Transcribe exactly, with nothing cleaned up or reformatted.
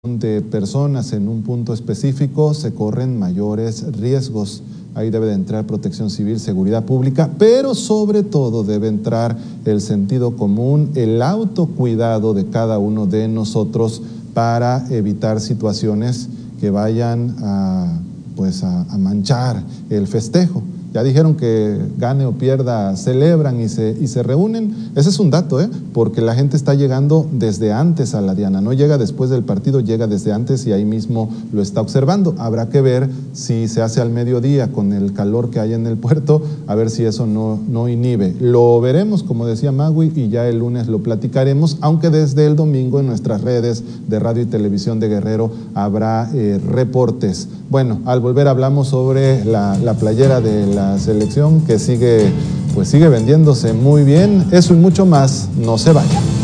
de personas en un punto específico se corren mayores riesgos. Ahí debe de entrar protección civil, seguridad pública, pero sobre todo debe entrar el sentido común, el autocuidado de cada uno de nosotros para evitar situaciones que vayan a, pues a, a manchar el festejo. Ya dijeron que gane o pierda, celebran y se, y se reúnen. Ese es un dato, ¿eh? Porque la gente está llegando desde antes a la Diana, no llega después del partido, llega desde antes y ahí mismo lo está observando. Habrá que ver si se hace al mediodía con el calor que hay en el puerto, a ver si eso no, no inhibe. Lo veremos, como decía Magui, y ya el lunes lo platicaremos, aunque desde el domingo en nuestras redes de radio y televisión de Guerrero habrá eh, reportes. Bueno, al volver hablamos sobre la, la playera de la La selección que sigue, pues sigue vendiéndose muy bien. Eso y mucho más, no se vaya.